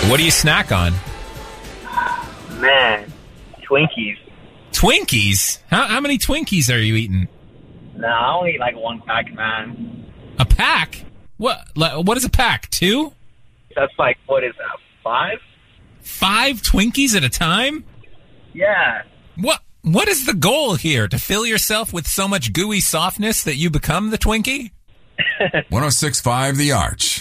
What do you snack on? Man, Twinkies. Twinkies? How many Twinkies are you eating? Nah, I only eat like one pack, man. A pack? What is a pack? 2? That's like, what is that, 5? 5 Twinkies at a time? Yeah. What is the goal here? To fill yourself with so much gooey softness that you become the Twinkie? 106.5 The Arch.